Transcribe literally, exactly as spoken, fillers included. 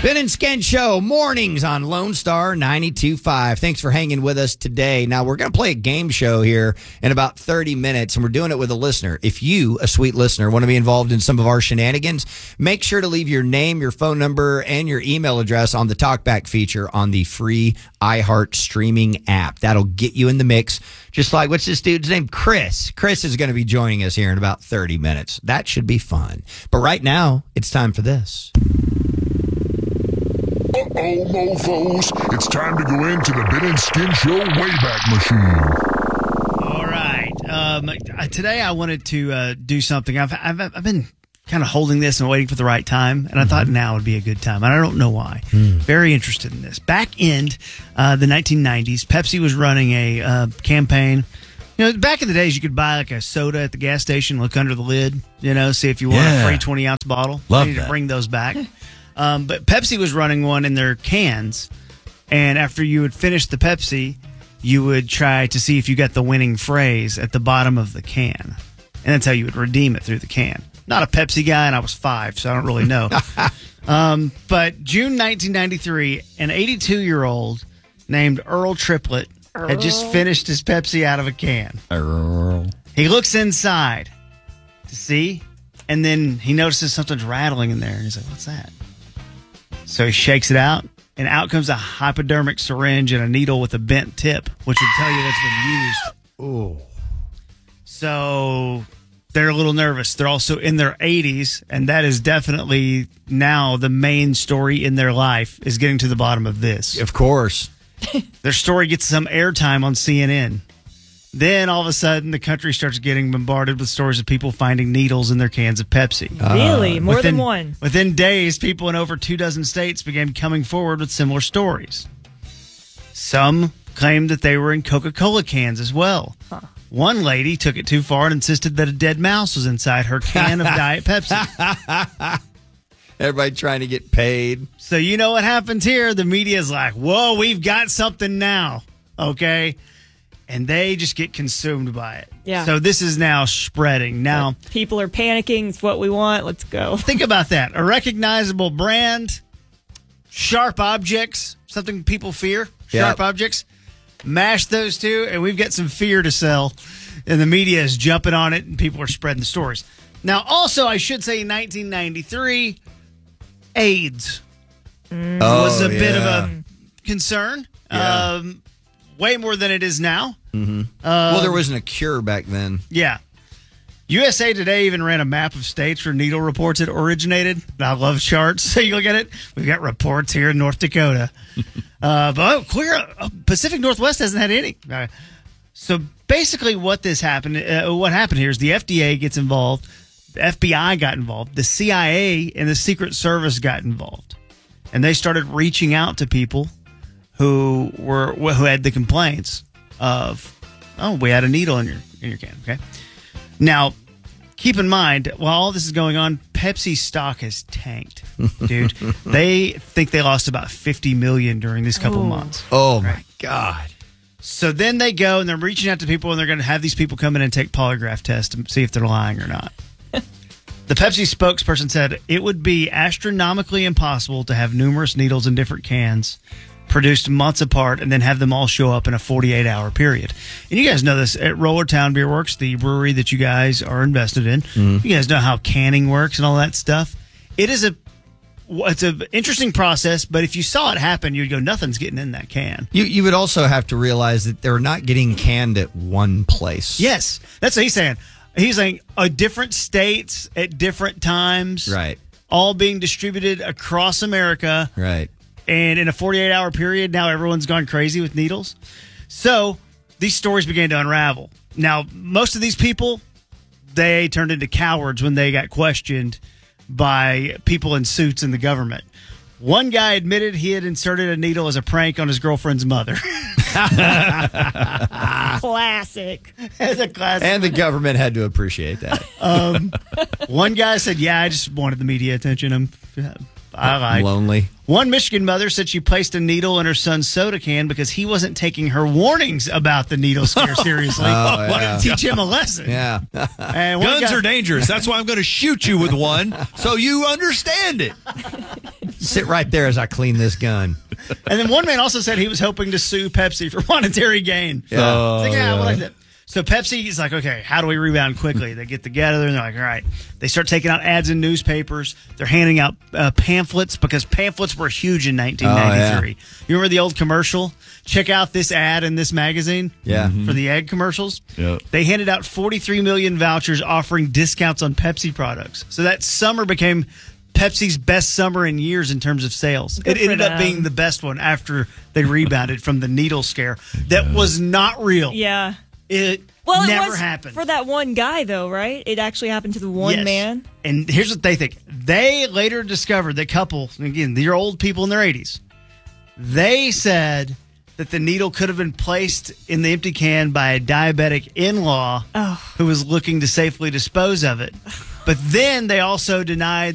Ben and Skin Show, mornings on Lone Star ninety-two point five. Thanks for hanging with us today. Now, we're going to play a game show here in about thirty minutes, and we're doing it with a listener. If you, a sweet listener, want to be involved in some of our shenanigans, make sure to leave your name, your phone number, and your email address on the TalkBack feature on the free iHeart streaming app. That'll get you in the mix. Just like, what's this dude's name? Chris. Chris is going to be joining us here in about thirty minutes. That should be fun. But right now, it's time for this. Uh-oh, mofos. It's time to go into the Ben and Skin Show Wayback Machine. All right. Um, today I wanted to uh, do something. I've, I've I've been kind of holding this and waiting for the right time, and I thought now would be a good time. And I don't know why. Mm. Very interested in this. Back in uh, the nineteen nineties, Pepsi was running a uh, campaign. You know, back in the days, you could buy like a soda at the gas station, look under the lid, you know, see if you want yeah. a free twenty ounce bottle. Love I need that. to bring those back. Um, but Pepsi was running one in their cans, and after you would finish the Pepsi, you would try to see if you got the winning phrase at the bottom of the can. And that's how you would redeem it through the can. Not a Pepsi guy, and I was five, so I don't really know. um, but June nineteen ninety-three, an eighty-two-year-old named Earl Triplett Earl. had just finished his Pepsi out of a can. Earl. He looks inside to see, and then he notices something's rattling in there, and he's like, what's that? So he shakes it out, and out comes a hypodermic syringe and a needle with a bent tip, which would tell you that's been used. Ooh. So they're a little nervous. They're also in their eighties, and that is definitely now the main story in their life is getting to the bottom of this. Of course. Their story gets some airtime on C N N. Then, all of a sudden, the country starts getting bombarded with stories of people finding needles in their cans of Pepsi. Really? More within, than one? Within days, people in over two dozen states began coming forward with similar stories. Some claimed that they were in Coca-Cola cans as well. Huh. One lady took it too far and insisted that a dead mouse was inside her can of Diet Pepsi. Everybody trying to get paid. So you know what happens here? The media's like, whoa, we've got something now. Okay? And they just get consumed by it. Yeah. So this is now spreading. Now, like people are panicking. It's what we want. Let's go. Think about that. A recognizable brand, sharp objects, something people fear, sharp yep. objects. Mash those two, and we've got some fear to sell. And the media is jumping on it, and people are spreading the stories. Now, also, I should say in nineteen ninety-three, AIDS mm. was a oh, bit yeah. of a concern. Yeah. Um, way more than it is now. Mm-hmm. Um, well, there wasn't a cure back then. Yeah. U S A Today even ran a map of states where needle reports had originated. I love charts. So you look at it. We've got reports here in North Dakota. uh, but oh, clear, uh, Pacific Northwest hasn't had any. Uh, so basically what this happened, uh, what happened here is the F D A gets involved. The F B I got involved. The C I A and the Secret Service got involved. And they started reaching out to people who were who had the complaints of, oh, we had a needle in your in your can. Okay. Now, keep in mind, while all this is going on, Pepsi stock has tanked, dude. They think they lost about fifty million dollars during these couple oh. months. Oh, right? my God. So then they go and they're reaching out to people, and they're going to have these people come in and take polygraph tests to see if they're lying or not. The Pepsi spokesperson said it would be astronomically impossible to have numerous needles in different cans produced months apart and then have them all show up in a forty-eight hour period. And you guys know this at Rollertown Beer Works, the brewery that you guys are invested in. Mm. You guys know how canning works and all that stuff. It is a it's an interesting process, but if you saw it happen, you'd go, nothing's getting in that can. You you would also have to realize that they're not getting canned at one place. Yes, that's what he's saying. He's saying uh, different states at different times. Right. All being distributed across America. Right. And in a forty-eight hour period, now everyone's gone crazy with needles. So these stories began to unravel. Now, most of these people, they turned into cowards when they got questioned by people in suits in the government. One guy admitted he had inserted a needle as a prank on his girlfriend's mother. Classic. As a classic. And the government had to appreciate that. Um, one guy said, yeah, I just wanted the media attention. I'm, I lied. Lonely. One Michigan mother said she placed a needle in her son's soda can because he wasn't taking her warnings about the needle scare seriously. Oh, Wanted yeah. to teach him a lesson. Yeah. And one Guns guy- are dangerous. That's why I'm going to shoot you with one so you understand it. Sit right there as I clean this gun. And then one man also said he was hoping to sue Pepsi for monetary gain. Yeah. I think, yeah, I would like that. So Pepsi is like, okay, how do we rebound quickly? They get together and they're like, all right. They start taking out ads in newspapers. They're handing out uh, pamphlets because pamphlets were huge in nineteen ninety-three. Oh, yeah. You remember the old commercial? Check out this ad in this magazine. Yeah. For the egg commercials. Yep. They handed out forty-three million vouchers offering discounts on Pepsi products. So that summer became Pepsi's best summer in years in terms of sales. Good it for ended up them. being the best one after they rebounded from the needle scare. That was not real. Yeah. It Well, it never was happened. for that one guy, though, right? It actually happened to the one Yes. man. And here's what they think. They later discovered, the couple, again, they're old people in their eighties. They said that the needle could have been placed in the empty can by a diabetic in-law Oh. who was looking to safely dispose of it. But then they also denied